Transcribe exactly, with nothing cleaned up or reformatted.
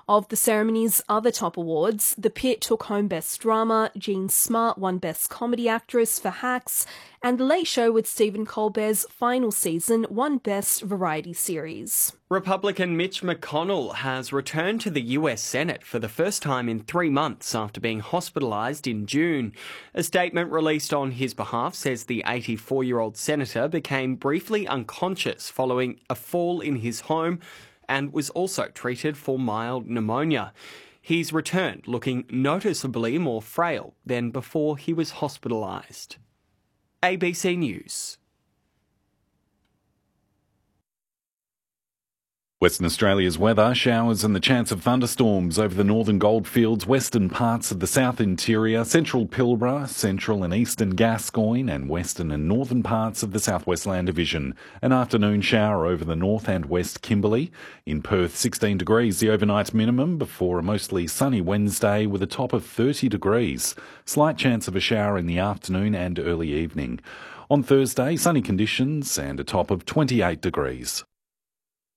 Of the ceremony's other top awards, The Pit took home Best Drama, Jean Smart won Best Comedy Actress for Hacks, and The Late Show with Stephen Colbert's final season won Best Variety Series. Republican Mitch McConnell has returned to the U S Senate for the first time in three months after being hospitalised in June. A statement released on his behalf says the eighty-four-year-old senator became briefly unconscious following a fall in his home and was also treated for mild pneumonia. He's returned looking noticeably more frail than before he was hospitalised. A B C News. Western Australia's weather, showers and the chance of thunderstorms over the northern goldfields, western parts of the south interior, central Pilbara, central and eastern Gascoyne and western and northern parts of the southwest land division. An afternoon shower over the north and west Kimberley. In Perth, sixteen degrees the overnight minimum before a mostly sunny Wednesday with a top of thirty degrees. Slight chance of a shower in the afternoon and early evening. On Thursday, sunny conditions and a top of twenty-eight degrees.